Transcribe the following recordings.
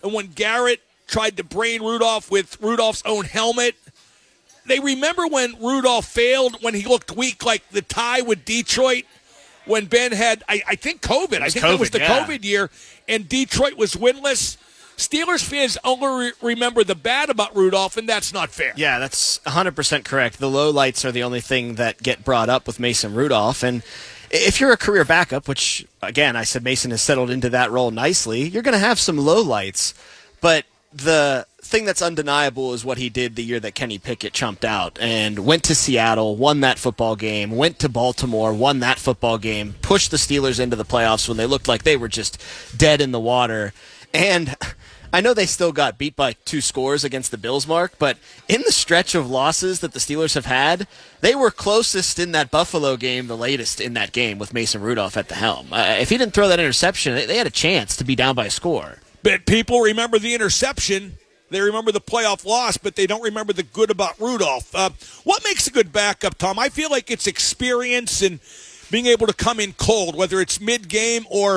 and when Garrett tried to brain Rudolph with Rudolph's own helmet. They remember when Rudolph failed, when he looked weak, like the tie with Detroit, when Ben had, I think, COVID. I think it was the COVID year, and Detroit was winless. Steelers fans only remember the bad about Rudolph, and that's not fair. Yeah, that's 100% correct. The lowlights are the only thing that get brought up with Mason Rudolph. And if you're a career backup, which, again, I said Mason has settled into that role nicely, you're going to have some lowlights. But the thing that's undeniable is what he did the year that Kenny Pickett chumped out and went to Seattle, won that football game, went to Baltimore, won that football game, pushed the Steelers into the playoffs when they looked like they were just dead in the water. And I know they still got beat by 2 scores against the Bills, Mark, but in the stretch of losses that the Steelers have had, they were closest in that Buffalo game, the latest in that game with Mason Rudolph at the helm. If he didn't throw that interception, they had a chance to be down by a score. But people remember the interception. They remember the playoff loss, but they don't remember the good about Rudolph. What makes a good backup, Tom? I feel like it's experience and being able to come in cold, whether it's mid-game or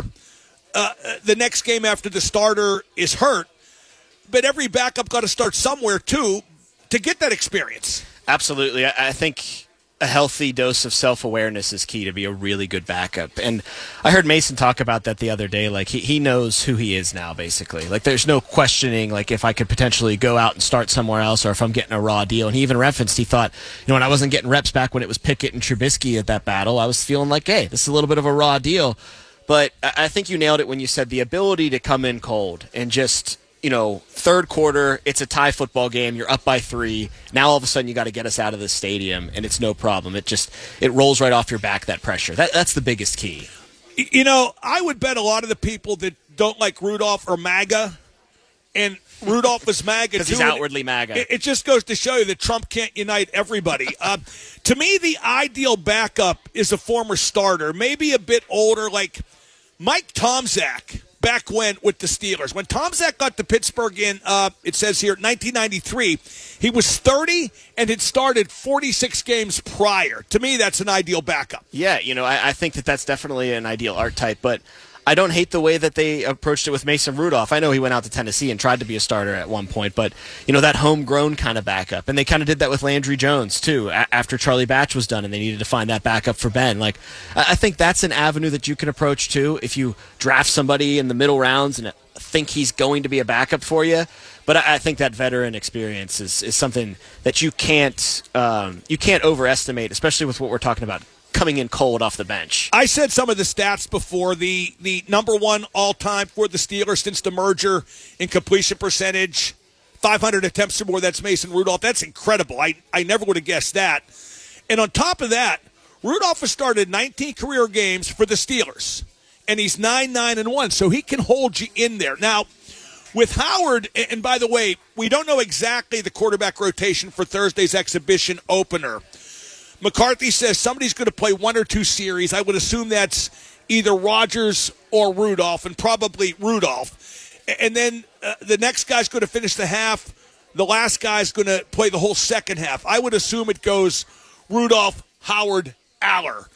the next game after the starter is hurt. But every backup got to start somewhere, too, to get that experience. Absolutely. I think a healthy dose of self-awareness is key to be a really good backup. And I heard Mason talk about that the other day. Like, he knows who he is now, basically. Like, there's no questioning, like, if I could potentially go out and start somewhere else or if I'm getting a raw deal. And he even referenced, he thought, when I wasn't getting reps back when it was Pickett and Trubisky at that battle, I was feeling like, hey, this is a little bit of a raw deal. But I think you nailed it when you said the ability to come in cold and just, third quarter, it's a tie football game, you're up by 3. Now all of a sudden you got to get us out of the stadium, and it's no problem. It rolls right off your back, that pressure. That's the biggest key. I would bet a lot of the people that don't like Rudolph are MAGA, and Rudolph is MAGA because he's outwardly MAGA. It just goes to show you that Trump can't unite everybody. To me, the ideal backup is a former starter, maybe a bit older, like Mike Tomczak. Back when with the Steelers. When Tomczak got to Pittsburgh in, it says here, 1993, he was 30 and had started 46 games prior. To me, that's an ideal backup. Yeah, I think that's definitely an ideal archetype, but I don't hate the way that they approached it with Mason Rudolph. I know he went out to Tennessee and tried to be a starter at one point, but, that homegrown kind of backup. And they kind of did that with Landry Jones, too, after Charlie Batch was done and they needed to find that backup for Ben. Like, I think that's an avenue that you can approach, too, if you draft somebody in the middle rounds and think he's going to be a backup for you. But I think that veteran experience is something that you can't overestimate, especially with what we're talking about. Coming in cold off the bench. I said some of the stats before. The number one all-time for the Steelers since the merger in completion percentage, 500 attempts or more. That's Mason Rudolph. That's incredible. I never would have guessed that. And on top of that, Rudolph has started 19 career games for the Steelers, and he's 9-9-1, so he can hold you in there. Now, with Howard, and by the way, we don't know exactly the quarterback rotation for Thursday's exhibition opener. McCarthy says somebody's going to play 1 or 2 series. I would assume that's either Rodgers or Rudolph, and probably Rudolph. And then the next guy's going to finish the half. The last guy's going to play the whole second half. I would assume it goes Rudolph, Howard, Aller.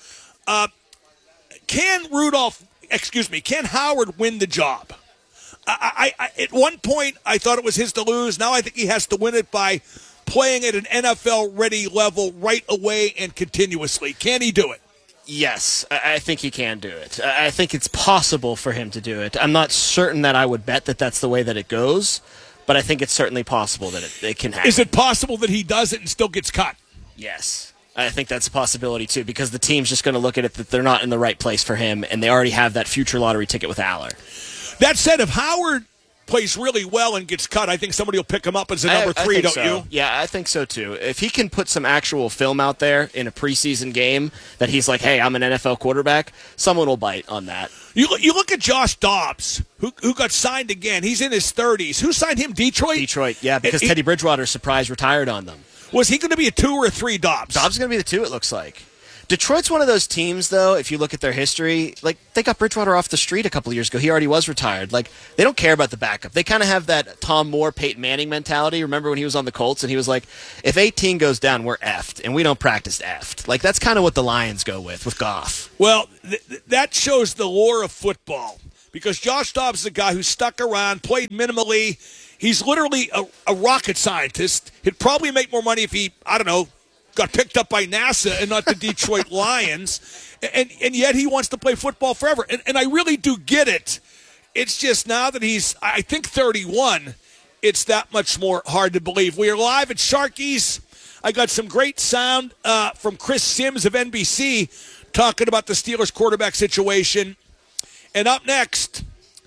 Can Howard win the job? I at one point, I thought it was his to lose. Now I think he has to win it by playing at an NFL-ready level right away and continuously. Can he do it? Yes, I think he can do it. I think it's possible for him to do it. I'm not certain that I would bet that that's the way that it goes, but I think it's certainly possible that it can happen. Is it possible that he does it and still gets cut? Yes. I think that's a possibility, too, because the team's just going to look at it that they're not in the right place for him, and they already have that future lottery ticket with Aller. That said, if Howard plays really well and gets cut, I think somebody will pick him up as a number 3, don't you? Yeah, I think so, too. If he can put some actual film out there in a preseason game that he's like, hey, I'm an NFL quarterback, someone will bite on that. You look at Josh Dobbs, who got signed again. He's in his 30s. Who signed him, Detroit? Detroit, yeah, because Teddy Bridgewater, surprise, retired on them. Was he going to be a 2 or a 3, Dobbs? Dobbs is going to be the 2, it looks like. Detroit's one of those teams, though, if you look at their history, like, they got Bridgewater off the street a couple of years ago. He already was retired. Like, they don't care about the backup. They kind of have that Tom Moore, Peyton Manning mentality. Remember when he was on the Colts and he was like, if 18 goes down, we're effed, and we don't practice effed. Like, that's kind of what the Lions go with Goff. Well, that shows the lore of football. because Josh Dobbs is a guy who stuck around, played minimally. He's literally a rocket scientist. He'd probably make more money if he, I don't know, got picked up by NASA and not the Detroit Lions. And yet he wants to play football forever. And I really do get it. It's just now that he's, I think, 31, it's that much more hard to believe. We are live at Sharky's. I got some great sound from Chris Sims of NBC talking about the Steelers quarterback situation. And up next,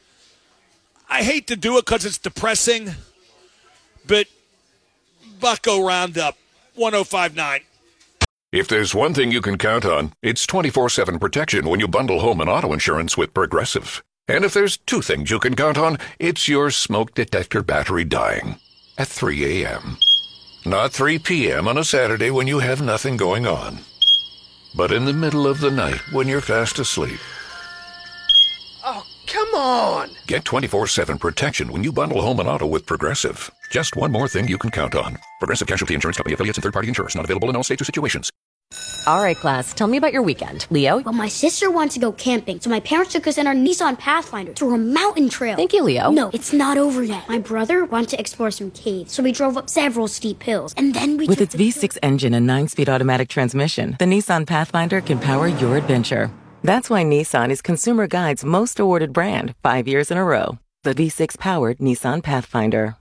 I hate to do it because it's depressing, but Bucko Roundup, 105.9. If there's one thing you can count on, it's 24/7 protection when you bundle home and auto insurance with Progressive. And if there's two things you can count on, it's your smoke detector battery dying at 3 a.m. Not 3 p.m. on a Saturday when you have nothing going on, but in the middle of the night when you're fast asleep. Oh, come on! Get 24/7 protection when you bundle home and auto with Progressive. Just one more thing you can count on. Progressive Casualty Insurance Company, affiliates, and third-party insurers. Not available in all states or situations. All right, class, tell me about your weekend. Leo? Well, my sister wanted to go camping, so my parents took us in our Nissan Pathfinder to a mountain trail. Thank you, Leo. No, it's not over yet. My brother wanted to explore some caves, so we drove up several steep hills, and then we With its V6 engine and 9-speed automatic transmission, the Nissan Pathfinder can power your adventure. That's why Nissan is Consumer Guide's most awarded brand 5 years in a row. The V6-powered Nissan Pathfinder.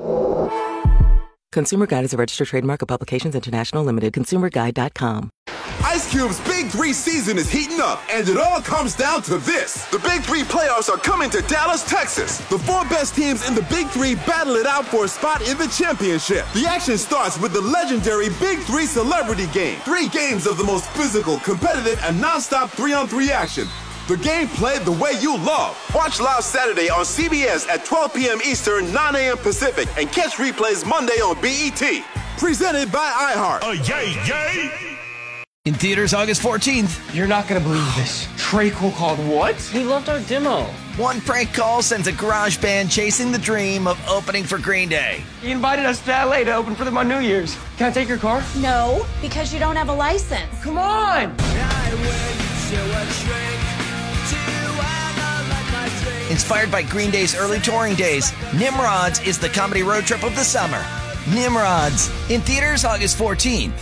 Consumer Guide is a registered trademark of Publications International Limited. ConsumerGuide.com. Ice Cube's Big 3 season is heating up, and it all comes down to this. The Big 3 playoffs are coming to Dallas, Texas. The 4 best teams in the Big 3 battle it out for a spot in the championship. The action starts with the legendary Big 3 Celebrity Game. 3 games of the most physical, competitive, and non-stop 3-on-3 action. The game played the way you love. Watch live Saturday on CBS at 12 p.m. Eastern, 9 a.m. Pacific, and catch replays Monday on BET. Presented by iHeart. Yay! In theaters August 14th. You're not gonna believe this. Trey Cole called what? He loved our demo. One prank call sends a garage band chasing the dream of opening for Green Day. He invited us to LA to open for them on New Year's. Can I take your car? No, because you don't have a license. Come on! Inspired by Green Day's early touring days, Nimrods is the comedy road trip of the summer. Nimrods, in theaters August 14th.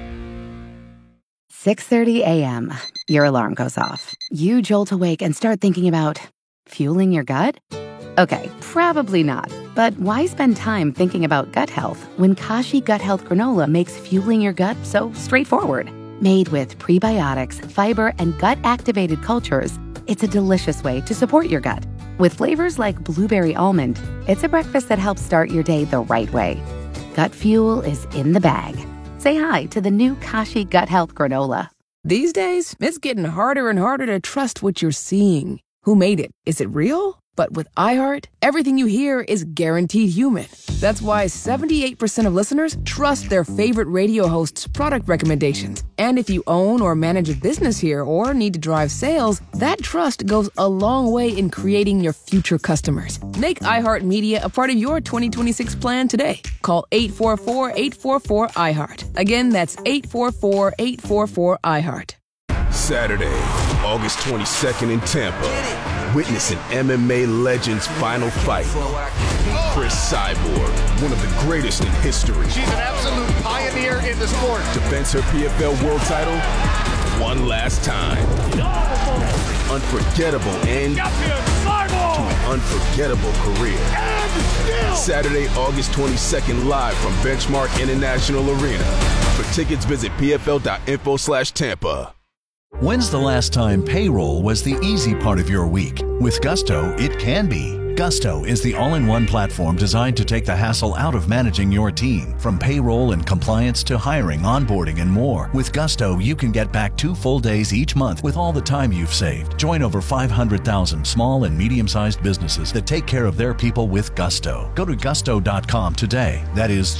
6:30 a.m. Your alarm goes off. You jolt awake and start thinking about fueling your gut? Okay, probably not. But why spend time thinking about gut health when Kashi Gut Health Granola makes fueling your gut so straightforward? Made with prebiotics, fiber, and gut-activated cultures, it's a delicious way to support your gut. With flavors like blueberry almond, it's a breakfast that helps start your day the right way. Gut fuel is in the bag. Say hi to the new Kashi Gut Health Granola. These days, it's getting harder and harder to trust what you're seeing. Who made it? Is it real? But with iHeart, everything you hear is guaranteed human. That's why 78% of listeners trust their favorite radio hosts' product recommendations. And if you own or manage a business here or need to drive sales, that trust goes a long way in creating your future customers. Make iHeartMedia a part of your 2026 plan today. Call 844-844-iHeart. Again, that's 844-844-iHeart. Saturday, August 22nd in Tampa. Witness an MMA legend's final fight. Chris Cyborg, one of the greatest in history. She's an absolute pioneer in the sport. Defends her PFL world title one last time. Unforgettable end to an unforgettable career. Saturday, August 22nd, live from Benchmark International Arena. For tickets, visit pfl.info/Tampa. When's the last time payroll was the easy part of your week? With Gusto, it can be. Gusto is the all-in-one platform designed to take the hassle out of managing your team. From payroll and compliance to hiring, onboarding, and more. With Gusto, you can get back 2 full days each month with all the time you've saved. Join over 500,000 small and medium-sized businesses that take care of their people with Gusto. Go to gusto.com today. That is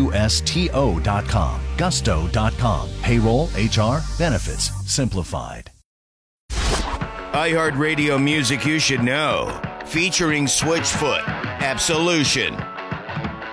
GUSTO.com. Gusto.com. Payroll, HR, benefits, simplified. iHeartRadio music you should know. Featuring Switchfoot, Absolution,